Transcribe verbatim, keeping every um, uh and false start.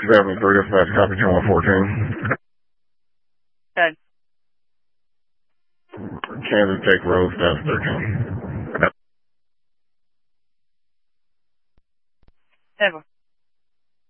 seventy-three, dispatch, copy ten one fourteen. Good. Kansas Tech Road, status thirteen. Ever.